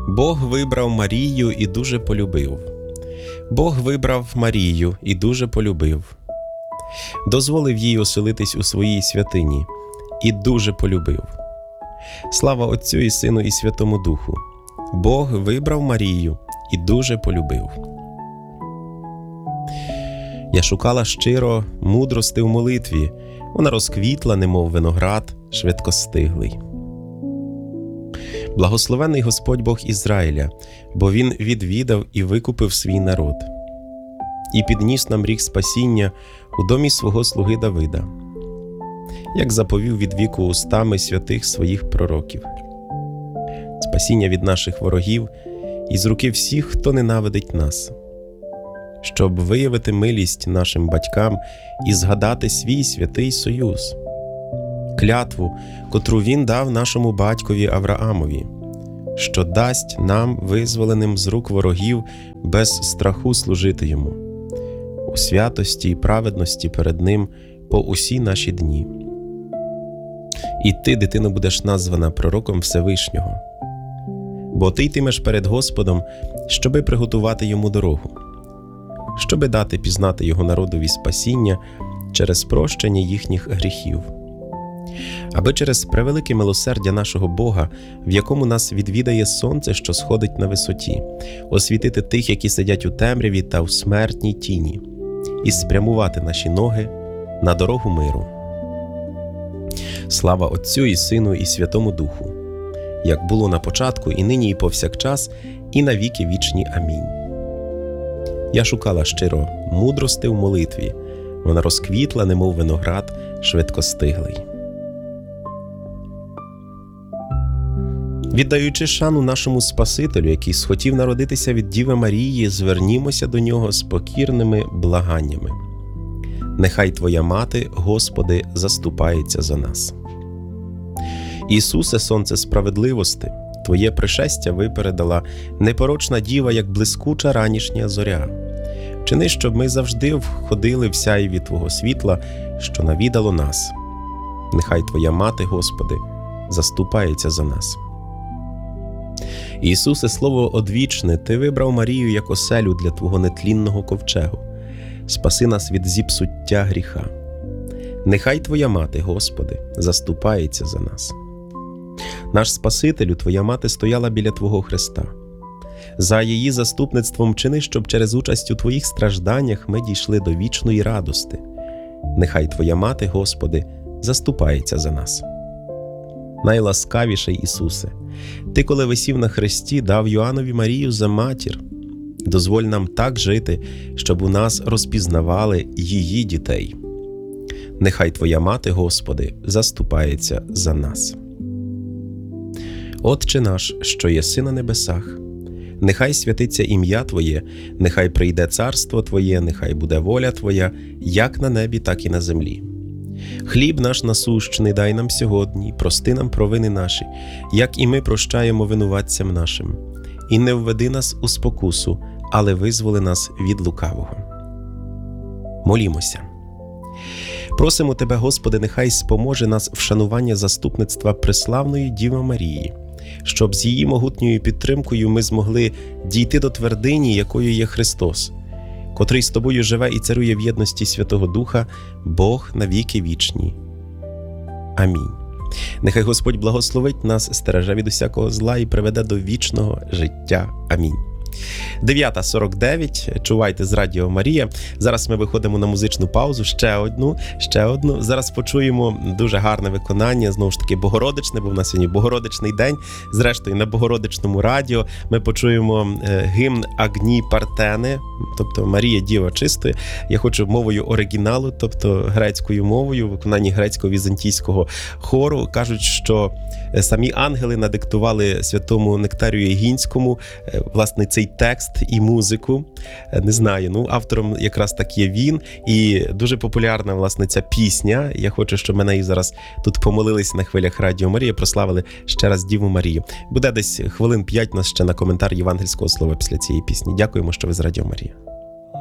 Бог вибрав Марію і дуже полюбив. Бог вибрав Марію і дуже полюбив. Дозволив їй оселитись у своїй святині і дуже полюбив. Слава Отцю і Сину і Святому Духу. Бог вибрав Марію і дуже полюбив. Я шукала щиро мудрости в молитві, вона розквітла, немов виноград, швидкостиглий. Благословений Господь Бог Ізраїля, бо Він відвідав і викупив свій народ, і підніс нам ріг спасіння у домі свого слуги Давида, як заповів від віку устами святих своїх пророків. Спасіння від наших ворогів і з руки всіх, хто ненавидить нас, щоб виявити милість нашим батькам і згадати свій святий союз, клятву, котру він дав нашому батькові Авраамові, що дасть нам, визволеним з рук ворогів, без страху служити йому, у святості і праведності перед ним по усі наші дні. І ти, дитино, будеш названа пророком Всевишнього, бо ти йтимеш перед Господом, щоби приготувати йому дорогу, щоби дати пізнати його народові спасіння через прощення їхніх гріхів, аби через превелике милосердя нашого Бога, в якому нас відвідає сонце, що сходить на висоті, освітити тих, які сидять у темряві та в смертній тіні, і спрямувати наші ноги на дорогу миру. Слава Отцю і Сину і Святому Духу, як було на початку, і нині, і повсякчас, і на віки вічні. Амінь. Я шукала щиро мудрости в молитві, вона розквітла, немов виноград, швидкостиглий. Віддаючи шану нашому Спасителю, який схотів народитися від Діви Марії, звернімося до Нього з покірними благаннями. Нехай Твоя Мати, Господи, заступається за нас. Ісусе, Сонце справедливости, Твоє пришестя випередила непорочна Діва, як блискуча ранішня зоря. Чини, щоб ми завжди входили в сяйві Твого світла, що навідало нас. Нехай Твоя Мати, Господи, заступається за нас. Ісусе, Слово одвічне, Ти вибрав Марію як оселю для Твого нетлінного ковчегу. Спаси нас від зіпсуття гріха. Нехай Твоя Мати, Господи, заступається за нас. Наш Спасителю, Твоя Мати стояла біля Твого Христа. За її заступництвом чини, щоб через участь у Твоїх стражданнях ми дійшли до вічної радости. Нехай Твоя Мати, Господи, заступається за нас. Найласкавіший Ісусе, Ти, коли висів на хресті, дав Йоаннові Марію за матір. Дозволь нам так жити, щоб у нас розпізнавали її дітей. Нехай Твоя Мати, Господи, заступається за нас. Отче наш, що єси на небесах, нехай святиться ім'я Твоє, нехай прийде царство Твоє, нехай буде воля Твоя, як на небі, так і на землі. Хліб наш насущний дай нам сьогодні, прости нам провини наші, як і ми прощаємо винуватцям нашим. І не введи нас у спокусу, але визволи нас від лукавого. Молімося. Просимо Тебе, Господи, нехай споможе нас вшанування заступництва преславної Діви Марії, щоб з її могутньою підтримкою ми змогли дійти до твердині, якою є Христос, котрий з Тобою живе і царює в єдності Святого Духа, Бог на віки вічні. Амінь. Нехай Господь благословить нас, стереже від усякого зла і приведе до вічного життя. Амінь. 9:49. Чувайте з Радіо Марія. Зараз ми виходимо на музичну паузу. Ще одну. Зараз почуємо дуже гарне виконання, знову ж таки, Богородичне, бо в нас сьогодні Богородичний день. Зрештою, на Богородичному радіо ми почуємо гімн Агні Партени, тобто Марія Діва чистої. Я хочу мовою оригіналу, тобто грецькою мовою, в виконанні грецько-візантійського хору. Кажуть, що самі ангели надиктували святому Нектарію Егінському, власне, цей текст і музику. Не знаю, автором якраз так є він. І дуже популярна, власне, ця пісня. Я хочу, щоб ми неї зараз тут помолились на хвилях Радіо Марія, прославили ще раз Діву Марію. Буде десь хвилин 5 у нас ще на коментар євангельського слова після цієї пісні. Дякуємо, що ви з Радіо Марія.